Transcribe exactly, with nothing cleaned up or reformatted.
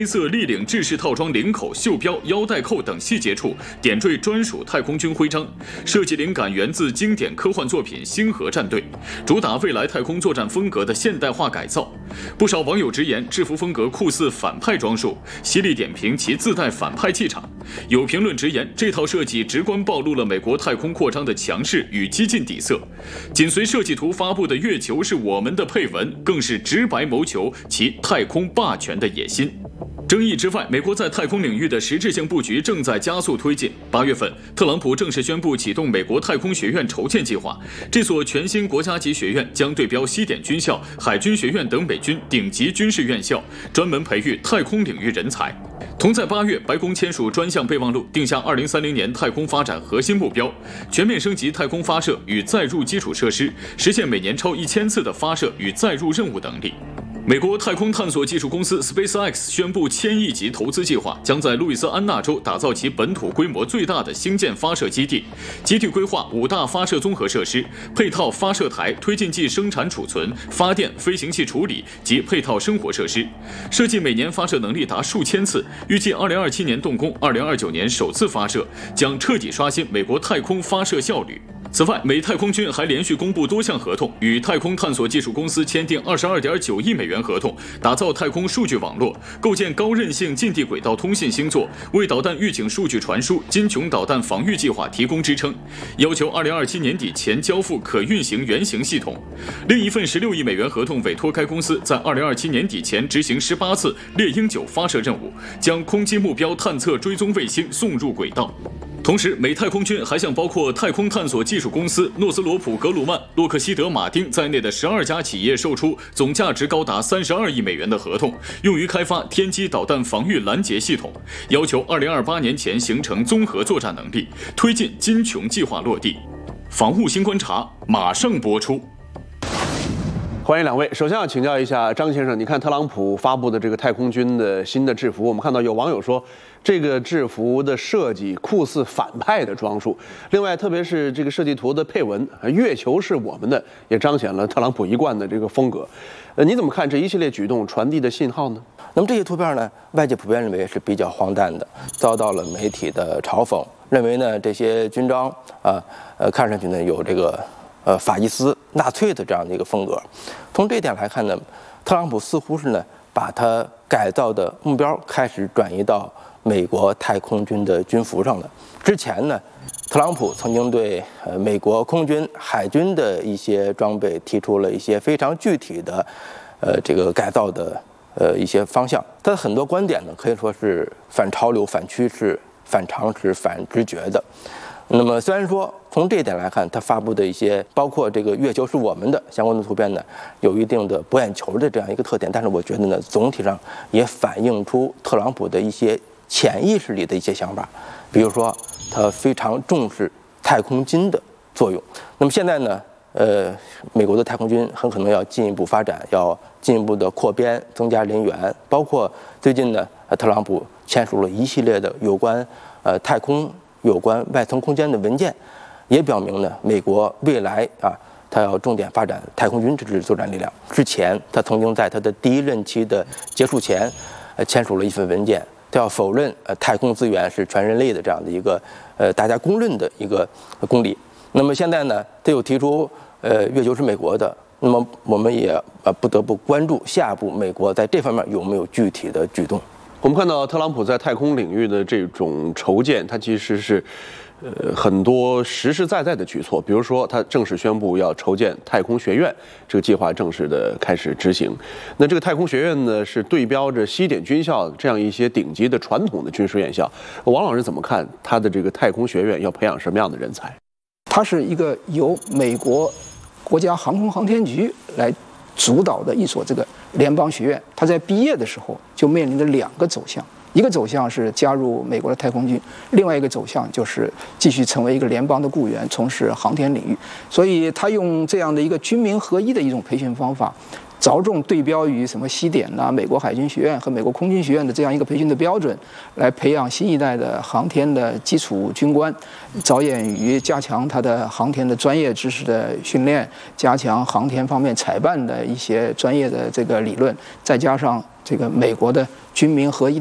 黑色立领制式套装领口、袖标、腰带扣等细节处点缀专属太空军徽章，设计灵感源自经典科幻作品《星河战队》，主打未来太空作战风格的现代化改造。不少网友直言，制服风格酷似反派装束，犀利点评其自带反派气场。有评论直言，这套设计直观暴露了美国太空扩张的强势与激进底色。紧随设计图发布的“月球是我们的”配文，更是直白谋求其太空霸权的野心。争议之外，美国在太空领域的实质性布局正在加速推进。八月份，特朗普正式宣布启动美国太空学院筹建计划。这所全新国家级学院将对标西点军校、海军学院等美军顶级军事院校，专门培育太空领域人才。同在八月，白宫签署专项备忘录，定下二零三零年太空发展核心目标，全面升级太空发射与载入基础设施，实现每年超一千次的发射与载入任务能力。美国太空探索技术公司 SpaceX 宣布千亿级投资计划，将在路易斯安那州打造其本土规模最大的星舰发射基地。基地规划五大发射综合设施，配套发射台、推进剂生产储存、发电、飞行器处理及配套生活设施，设计每年发射能力达数千次，预计二零二七年动工，二零二九年首次发射，将彻底刷新美国太空发射效率。此外，美太空军还连续公布多项合同，与太空探索技术公司签订二十二点九亿美元合同，打造太空数据网络，构建高韧性近地轨道通信星座，为导弹预警数据传输、金琼导弹防御计划提供支撑，要求二零二七年底前交付可运行原型系统。另一份十六亿美元合同委托该公司在二零二七年底前执行十八次猎鹰九发射任务，将空基目标探测追踪卫星送入轨道。同时，美太空军还向包括太空探索技术公司、诺斯罗普·格鲁曼、洛克希德·马丁在内的十二家企业售出总价值高达三十二亿美元的合同，用于开发天基导弹防御拦截系统，要求二零二八年前形成综合作战能力，推进金琼计划落地。防务新观察马上播出。 欢迎两位。首先要请教一下张先生，你看特朗普发布的这个太空军的新的制服，我们看到有网友说，这个制服的设计酷似反派的装束。另外，特别是这个设计图的配文“月球是我们的”，也彰显了特朗普一贯的这个风格。呃，你怎么看这一系列举动传递的信号呢？ 那么这些图片呢，外界普遍认为是比较荒诞的，遭到了媒体的嘲讽，认为呢这些军装啊，呃，看上去呢有这个。呃，法西斯、纳粹的这样的一个风格。从这一点来看呢，特朗普似乎是呢把他改造的目标开始转移到美国太空军的军服上了。之前呢，特朗普曾经对呃美国空军、海军的一些装备提出了一些非常具体的呃这个改造的呃一些方向。他的很多观点呢，可以说是反潮流、反趋势、反常识、反直觉的。那么虽然说从这一点来看，他发布的一些包括这个月球是我们的相关的图片呢，有一定的博眼球的这样一个特点，但是我觉得呢，总体上也反映出特朗普的一些潜意识里的一些想法，比如说他非常重视太空军的作用。那么现在呢，呃，美国的太空军很可能要进一步发展，要进一步的扩编，增加人员，包括最近呢，特朗普签署了一系列的有关呃太空。有关外层空间的文件，也表明呢，美国未来啊，它要重点发展太空军这支作战力量。之前，他曾经在他的第一任期的结束前，呃，签署了一份文件，他要否认呃太空资源是全人类的这样的一个呃大家公认的一个公理。那么现在呢，他又提出呃月球是美国的，那么我们也呃不得不关注下一步美国在这方面有没有具体的举动。 我们看到特朗普在太空领域的这种筹建，它其实是，呃，很多实实在在的举措。比如说，他正式宣布要筹建太空学院，这个计划正式的开始执行。那这个太空学院呢，是对标着西点军校这样一些顶级的传统的军事院校。王老师怎么看他的这个太空学院要培养什么样的人才？ 它是一个由美国国家航空航天局来主导的一所这个联邦学院，他在毕业的时候就面临着两个走向，一个走向是加入美国的太空军，另外一个走向就是继续成为一个联邦的雇员，从事航天领域。所以他用这样的一个军民合一的一种培训方法， 着重对标于什么西点呐、美国海军学院和美国空军学院的这样一个培训的标准，来培养新一代的航天的基础军官，着眼于加强他的航天的专业知识的训练，加强航天方面采办的一些专业的这个理论，再加上这个美国的军民合一